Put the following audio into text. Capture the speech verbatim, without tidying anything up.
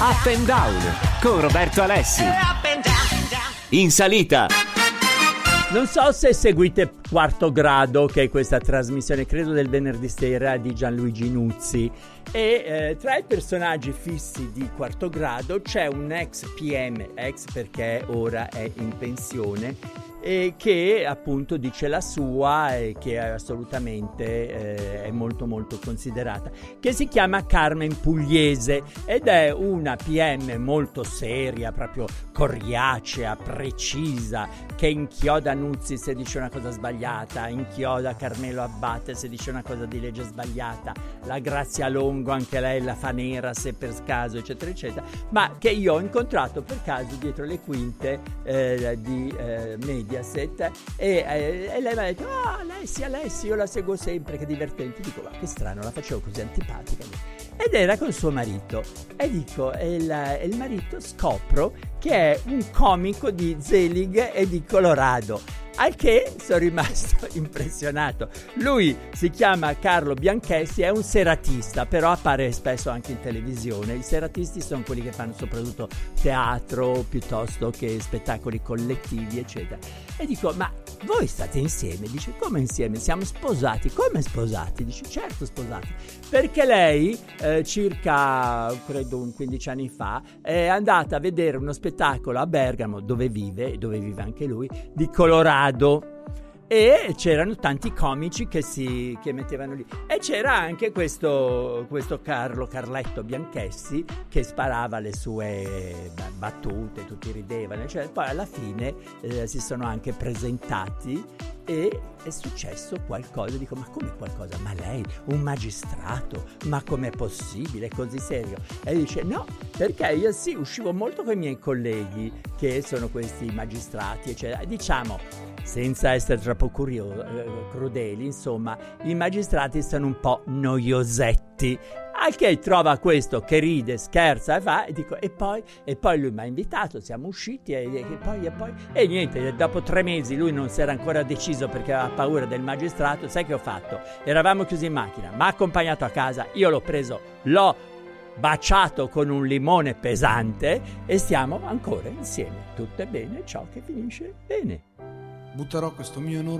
Up and Down con Roberto Alessi. In salita. Non so se seguite Quarto Grado, che è questa trasmissione, credo del venerdì sera, di Gianluigi Nuzzi. E eh, tra i personaggi fissi di Quarto Grado c'è un ex P M, ex perché ora è in pensione, e che appunto dice la sua e che è assolutamente eh, è molto molto considerata, che si chiama Carmen Pugliese ed è una P M molto seria, proprio coriacea, precisa, che inchioda Nuzzi se dice una cosa sbagliata, inchioda Carmelo Abate se dice una cosa di legge sbagliata, la Grazia Longo anche lei la fa nera se per caso, eccetera eccetera, ma che io ho incontrato per caso dietro le quinte eh, di eh, Media e, e, e lei mi ha detto: ah, Alessi, Alessi, io la seguo sempre, che divertente. Dico: ma che strano, la facevo così antipatica. Ed era con suo marito. E dico: e il, e il marito scopro che è un comico di Zelig e di Colorado. Al che sono rimasto impressionato. Lui si chiama Carlo Bianchessi, è un seratista, però appare spesso anche in televisione. I seratisti sono quelli che fanno soprattutto teatro piuttosto che spettacoli collettivi, eccetera. E dico: ma voi state insieme? Dice: come insieme? Siamo sposati. Come sposati? Dice: certo sposati. Perché lei eh, circa, credo un quindici anni fa, è andata a vedere uno spettacolo a Bergamo, dove vive, dove vive anche lui, di Colorado. E c'erano tanti comici che si che mettevano lì, e c'era anche questo, questo Carlo Carletto Bianchessi che sparava le sue battute, tutti ridevano, cioè, poi alla fine eh, si sono anche presentati e è successo qualcosa. Dico: ma come qualcosa? Ma lei, un magistrato, ma com'è possibile, così serio? E dice: no, perché io sì, uscivo molto con i miei colleghi che sono questi magistrati, eccetera. Diciamo, senza essere troppo curiosi, eh, crudeli, insomma, i magistrati sono un po' noiosetti. Al che trova questo che ride, scherza e fa, e dico: e poi? E poi lui mi ha invitato, siamo usciti e, e poi e poi e niente, dopo tre mesi lui non si era ancora deciso perché aveva paura del magistrato. Sai che ho fatto? Eravamo chiusi in macchina, mi ha accompagnato a casa, io l'ho preso, l'ho baciato con un limone pesante e stiamo ancora insieme. Tutto è bene, ciò che finisce bene. Butterò questo mio enorme